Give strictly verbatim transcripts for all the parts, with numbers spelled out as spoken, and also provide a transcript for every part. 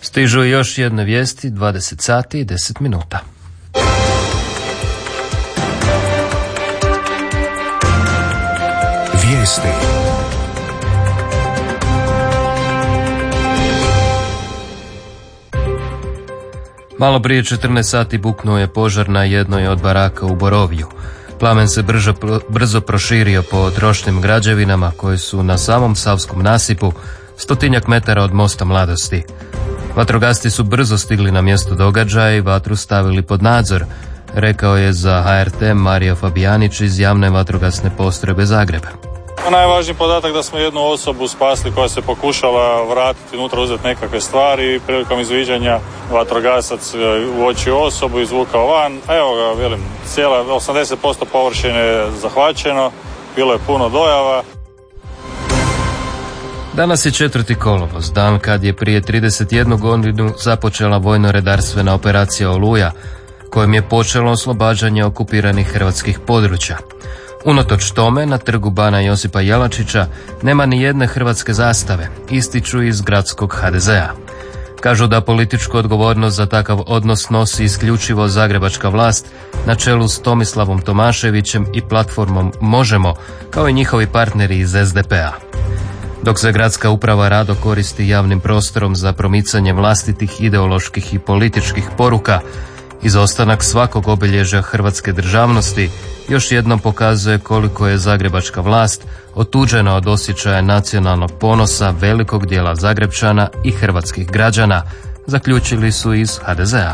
Stižu još jedne vijesti, dvadeset sati i deset minuta. Vijesti. Malo prije četrnaest sati buknuo je požar na jednoj od baraka u Borovju. Plamen se brzo, brzo proširio po trošnim građevinama koje su na samom Savskom nasipu, stotinjak metara od mosta Mladosti. Vatrogasci su brzo stigli na mjesto događaja i vatru stavili pod nadzor, rekao je za H R T Mario Fabijanić iz javne vatrogasne postrojbe Zagreb. Najvažniji podatak da smo jednu osobu spasli koja se pokušala vratiti unutra, uzeti nekakve stvari i prilikom izviđanja vatrogasac uočio osobu, izvukao van. Evo ga, velim, cijela osamdeset posto površine je zahvaćeno, bilo je puno dojava. Danas je četvrti kolovoz, dan kad je prije trideset jednu godinu započela vojno-redarstvena operacija Oluja, kojom je počelo oslobađanje okupiranih hrvatskih područja. Unatoč tome, na trgu Bana Josipa Jelačića nema ni jedne hrvatske zastave, ističu iz gradskog H D Z-a. Kažu da političku odgovornost za takav odnos nosi isključivo zagrebačka vlast na čelu s Tomislavom Tomaševićem i platformom Možemo, kao i njihovi partneri iz S D P-a. Dok se gradska uprava rado koristi javnim prostorom za promicanje vlastitih ideoloških i političkih poruka, izostanak svakog obilježja hrvatske državnosti još jednom pokazuje koliko je zagrebačka vlast otuđena od osjećaja nacionalnog ponosa velikog dijela Zagrepčana i hrvatskih građana, zaključili su iz H D Z-a.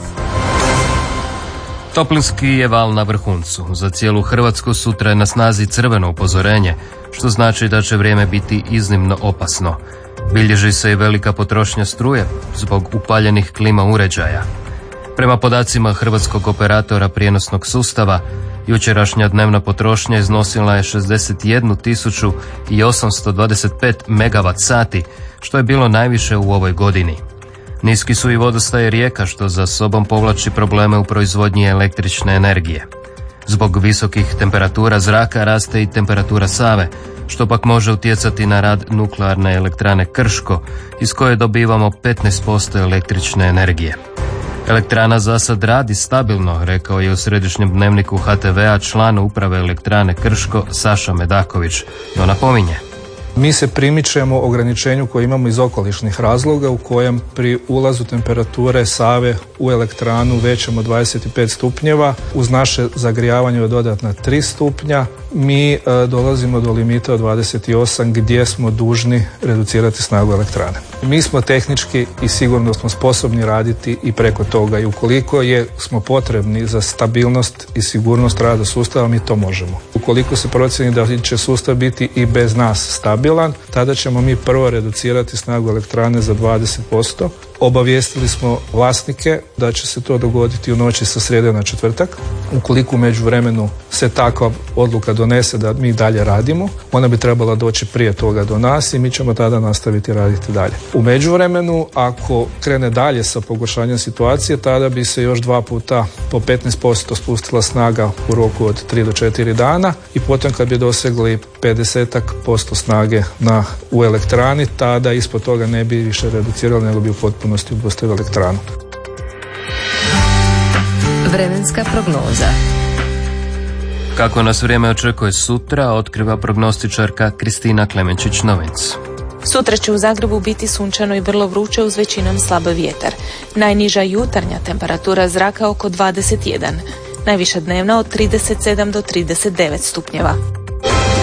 Toplinski je val na vrhuncu. Za cijelu Hrvatsku sutra je na snazi crveno upozorenje, što znači da će vrijeme biti iznimno opasno. Bilježi se i velika potrošnja struje zbog upaljenih klima uređaja. Prema podacima hrvatskog operatora prijenosnog sustava, jučerašnja dnevna potrošnja iznosila je šezdeset jednu tisuću osamsto dvadeset pet megavat sati, što je bilo najviše u ovoj godini. Niski su i vodostaje rijeka, što za sobom povlači probleme u proizvodnji električne energije. Zbog visokih temperatura zraka raste i temperatura Save, što pak može utjecati na rad nuklearne elektrane Krško, iz koje dobivamo petnaest posto električne energije. Elektrana za sad radi stabilno, rekao je u središnjem dnevniku H T V-a član uprave elektrane Krško Saša Medaković, no napominje. Mi se primičemo ograničenju koje imamo iz okolišnih razloga u kojem pri ulazu temperature Save u elektranu većem od dvadeset pet stupnjeva, uz naše zagrijavanje od dodatna tri stupnja, mi e, dolazimo do limita od dvadeset osam gdje smo dužni reducirati snagu elektrane. Mi smo tehnički i sigurno smo sposobni raditi i preko toga i ukoliko je, smo potrebni za stabilnost i sigurnost rada sustava, mi to možemo. Ukoliko se procjeni da će sustav biti i bez nas stabilan, tada ćemo mi prvo reducirati snagu elektrane za dvadeset posto. Obavijestili smo vlasnike da će se to dogoditi u noći sa srijede na četvrtak. Ukoliko u međuvremenu se takva odluka donese da mi dalje radimo, ona bi trebala doći prije toga do nas i mi ćemo tada nastaviti raditi dalje. U međuvremenu, ako krene dalje sa pogoršanjem situacije, tada bi se još dva puta po petnaest posto spustila snaga u roku od tri do četiri dana i potom kad bi dosegli pedeset posto snage na, u elektrani, tada ispod toga ne bi više reducirali, nego bi u potpunosti obustavili elektranu. Vremenska prognoza. Kako nas vrijeme očekuje sutra, otkriva prognostičarka Kristina Klemenčić-Novinc. Sutra će u Zagrebu biti sunčano i vrlo vruće uz većinom slab vjetar. Najniža jutarnja temperatura zraka oko dvadeset jedan. Najviša dnevna od trideset sedam do trideset devet stupnjeva.